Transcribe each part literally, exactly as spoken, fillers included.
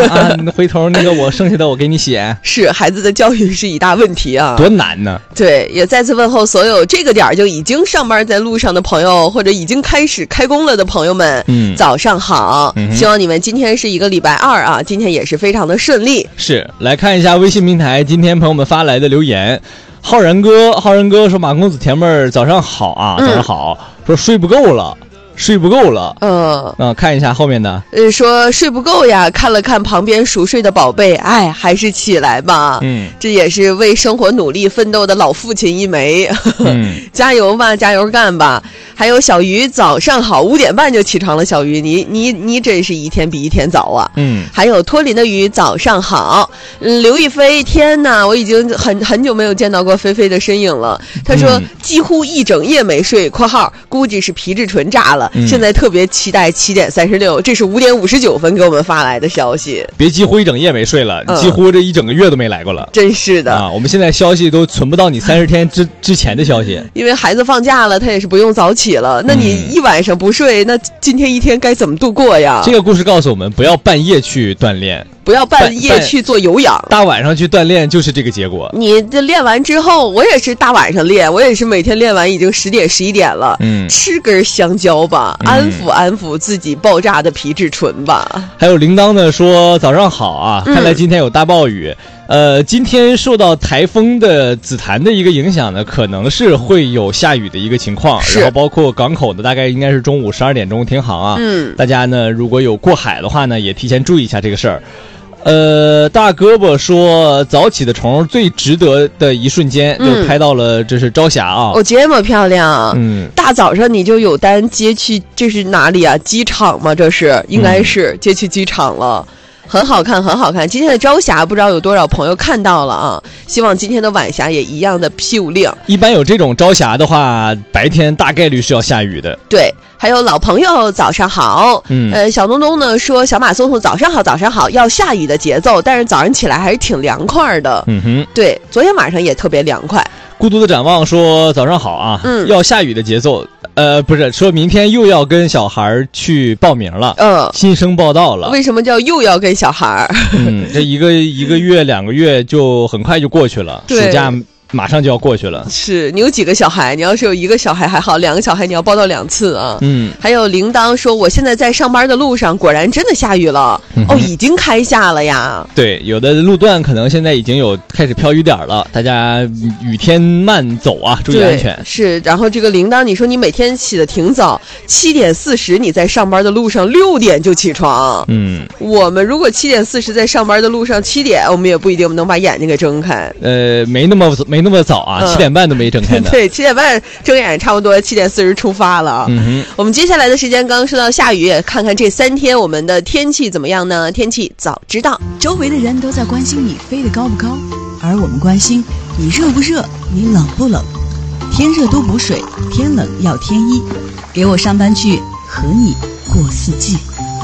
啊，回头那个我剩下的我给你写。 是，孩子的教育是一大问题啊， 多难呢。 对，也再次问候所有这个点儿就已经上班在路上的朋友，或者已经开始开工了的朋友们，嗯，早上好、嗯、希望你们今天是一个礼拜二啊，今天也是非常的顺利。 是，来看一下微信平台今天朋友们发来的留言。浩然哥，浩然哥说马公子甜妹儿早上好啊，早上好，嗯、说睡不够了。睡不够了，嗯，啊，看一下后面的， 呃，说睡不够呀，看了看旁边熟睡的宝贝，哎，还是起来吧，嗯，这也是为生活努力奋斗的老父亲一枚，嗯、加油吧，加油干吧。还有小鱼，早上好，五点半就起床了，小鱼，你你你真是一天比一天早啊，嗯。还有脱离的鱼，早上好，嗯，刘亦菲，天哪，我已经很很久没有见到过菲菲的身影了。她说、嗯、几乎一整夜没睡（括号估计是皮质醇炸了）。嗯、现在特别期待七点三十六，这是五点五十九分给我们发来的消息。 别几乎一整夜没睡了，嗯、几乎这一整个月都没来过了， 真是的啊！我们现在消息都存不到你三十天之之前的消息， 因为孩子放假了，他也是不用早起了。那你一晚上不睡，嗯、那今天一天该怎么度过呀？ 这个故事告诉我们，不要半夜去锻炼。 不要半夜去做有氧， 大晚上去锻炼就是这个结果。 你这练完之后，我也是大晚上练，我也是每天练完已经十点十一点了。嗯，吃根香蕉吧，嗯、安抚安抚自己爆炸的皮质醇吧。 还有铃铛呢说早上好啊，看来今天有大暴雨。嗯、呃，今天受到台风的紫檀的一个影响呢，可能是会有下雨的一个情况。然后包括港口的大概应该是中午十二点钟停航啊。嗯，大家呢如果有过海的话呢，也提前注意一下这个事儿。呃，大胳膊说早起的虫最值得的一瞬间就拍到了，这是朝霞啊！ 哦，这么漂亮！嗯，大早上你就有单接去，这是哪里啊？机场吗？这是应该是、嗯、接去机场了。很好看，很好看。今天的朝霞不知道有多少朋友看到了啊！希望今天的晚霞也一样的漂亮。 一般有这种朝霞的话，白天大概率是要下雨的。 对，还有老朋友早上好，嗯，呃，小东东呢说小马送送早上好，早上好，要下雨的节奏，但是早上起来还是挺凉快的。嗯哼，对，昨天晚上也特别凉快。 孤独的展望说早上好啊，嗯，要下雨的节奏。呃，不是，说明天又要跟小孩去报名了，嗯，新生报到了。 为什么叫又要跟小孩？ 嗯，这一个一个月两个月就很快就过去了，暑假马上就要过去了。 是你有几个小孩？你要是有一个小孩还好，两个小孩你要报到两次啊。嗯，还有铃铛说我现在在上班的路上，果然真的下雨了。嗯、哦，已经开下了呀。 对，有的路段可能现在已经有开始飘雨点了，大家雨天慢走啊，注意安全。 是，然后这个铃铛，你说你每天起得挺早，七点四十你在上班的路上，六点就起床。嗯，我们如果七点四十在上班的路上，七点我们也不一定能把眼睛给睁开。 呃，没那么没。没那么早啊，七、嗯、点半都没睁开呢。 对，七点半睁眼，差不多七点四十出发了。嗯哼，我们接下来的时间刚刚说到下雨，看看这三天我们的天气怎么样呢？天气早知道， 周围的人都在关心你飞得高不高，而我们关心你热不热，你冷不冷。天热多补水，天冷要添衣。给我上班去，和你过四季。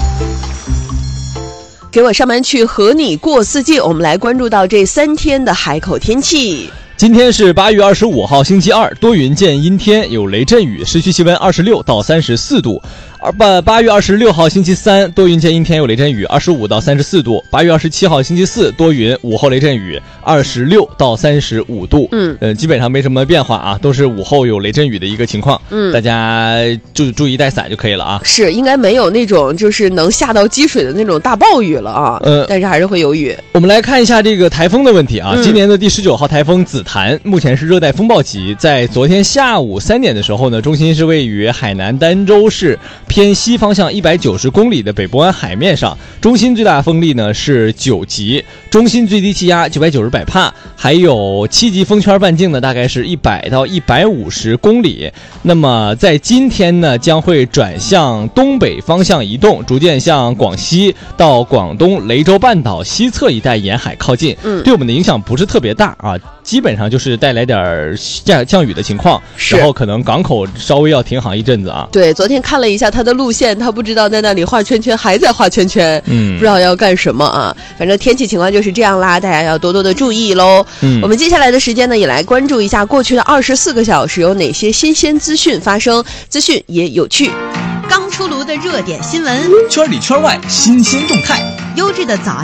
给我上班去，和你过四季。我们来关注到这三天的海口天气。 今天是八月二十五号星期二，多云见阴天，有雷阵雨，市区气温二十六到三十四度。而八八月二十六号星期三，多云见阴天，有雷阵雨，二十五到三十四度。八月二十七号星期四，多云，午后雷阵雨，二十六到三十五度。嗯，呃，基本上没什么变化啊，都是午后有雷阵雨的一个情况。嗯，大家就注意带伞就可以了啊。 是，应该没有那种就是能下到积水的那种大暴雨了啊。呃，但是还是会有雨。 我们来看一下这个台风的问题啊。嗯、今年的第十九号台风紫檀目前是热带风暴级，在昨天下午三点的时候呢，中心是位于海南儋州市偏西方向一百九十公里的北部湾海面上，中心最大风力呢是九级，中心最低气压九百九十百帕，还有七级风圈半径呢大概是一百到一百五十公里。那么在今天呢将会转向东北方向移动，逐渐向广西到广东雷州半岛西侧一带沿海靠近。嗯，对我们的影响不是特别大啊，基本上就是带来点降降雨的情况，然后可能港口稍微要停航一阵子啊。 对，昨天看了一下它的路线，他不知道在那里画圈圈，还在画圈圈，嗯，不知道要干什么啊。反正天气情况就是这样啦，大家要多多的注意喽。嗯，我们接下来的时间呢，也来关注一下过去的二十四个小时有哪些新鲜资讯发生，资讯也有趣。刚出炉的热点新闻， 圈里圈外新鲜动态， 优质的早安